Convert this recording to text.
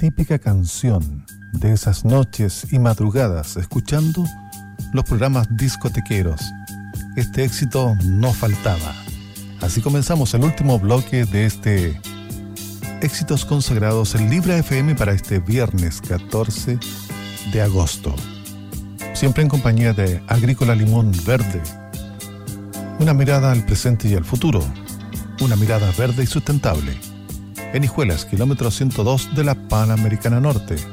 típica canción de esas noches y madrugadas escuchando los programas discotequeros. Este éxito no faltaba. Así comenzamos el último bloque de este éxitos consagrados en Libra FM para este viernes 14 de agosto. Siempre en compañía de Agrícola Limón Verde. Una mirada al presente y al futuro. Una mirada verde y sustentable. En Hijuelas, kilómetro 102 de la Panamericana Norte.